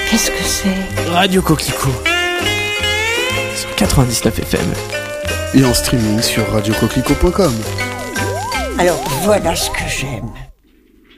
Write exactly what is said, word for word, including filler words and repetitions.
Qu'est-ce que c'est ? Radio Coquelicot sur quatre-vingt-dix-neuf F M. Et en streaming sur radio coquelicot point com. Alors voilà ce que j'aime.